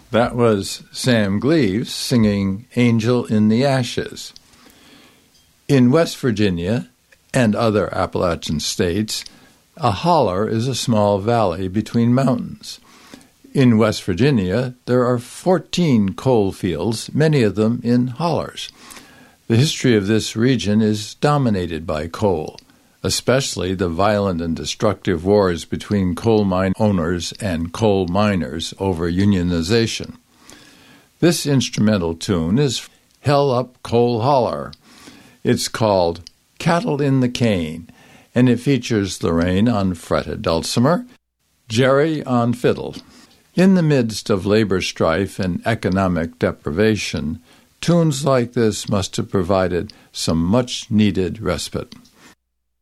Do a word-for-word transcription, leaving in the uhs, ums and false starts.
That was Sam Gleaves singing Angel in the Ashes. In West Virginia and other Appalachian states, a holler is a small valley between mountains. In West Virginia, there are fourteen coal fields, many of them in hollers. The history of this region is dominated by coal, especially the violent and destructive wars between coal mine owners and coal miners over unionization. This instrumental tune is Hell Up Coal Holler. It's called Cattle in the Cane, and it features Lorraine on fretted dulcimer, Jerry on fiddle. In the midst of labor strife and economic deprivation, tunes like this must have provided some much-needed respite.